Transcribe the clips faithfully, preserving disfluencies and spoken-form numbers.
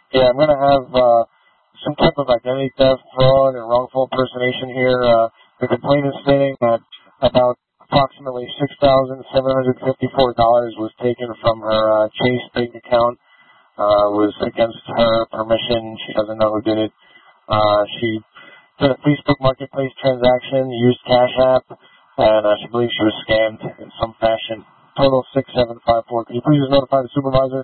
Yeah, I'm going to have uh, some type of identity theft, fraud, and wrongful impersonation here. Uh, the complaint is stating that about approximately six thousand seven hundred fifty-four dollars was taken from her uh, Chase bank account. Uh, was against her permission. She doesn't know who did it. Uh, she did a Facebook Marketplace transaction, used Cash App, and uh, she believes she was scammed in some fashion. Total six seven five four. Can you please just notify the supervisor?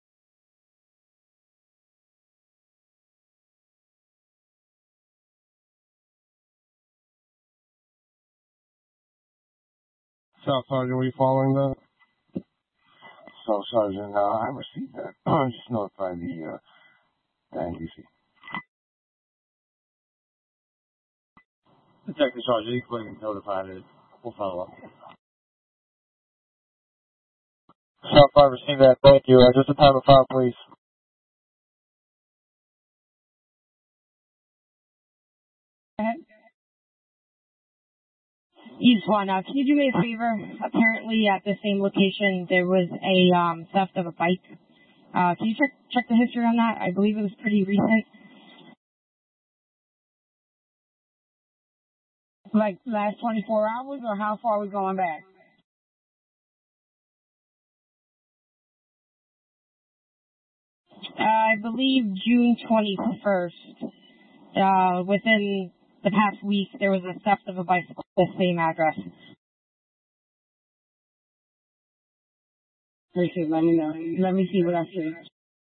South Sergeant, were you following that? So, Sergeant, uh, I received that. Just notify the, uh, the N B C. Detective Sergeant, equally notified it. We'll follow up. South five received that. Thank you. Uh, just a time of file, please. East one, uh, can you do me a favor? Apparently at the same location there was a um, theft of a bike. Uh, can you check check the history on that? I believe it was pretty recent. Like last twenty-four hours, or how far are we going back? Uh, I believe June twenty-first. Uh, within the past week, there was a theft of a bicycle at the same address. Appreciate it. Let me know. Let me see what I see.